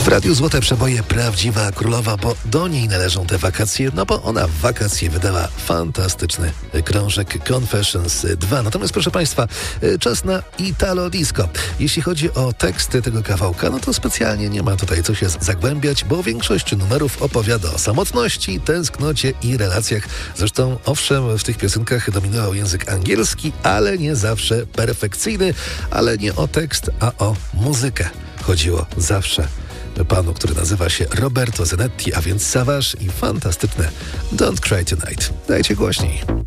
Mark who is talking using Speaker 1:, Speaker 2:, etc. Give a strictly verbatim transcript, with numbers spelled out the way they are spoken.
Speaker 1: W Radiu Złote Przeboje prawdziwa królowa, bo do niej należą te wakacje, no bo ona w wakacje wydała fantastyczny krążek Confessions dwa. Natomiast proszę Państwa, czas na Italo Disco. Jeśli chodzi o teksty tego kawałka, no to specjalnie nie ma tutaj co się zagłębiać, bo większość numerów opowiada o samotności, tęsknocie i relacjach. Zresztą owszem, w tych piosenkach dominował język angielski, ale nie zawsze perfekcyjny, ale nie o tekst, a o muzykę chodziło zawsze panu, który nazywa się Roberto Zanetti, a więc Savage i fantastyczne Don't Cry Tonight. Dajcie głośniej.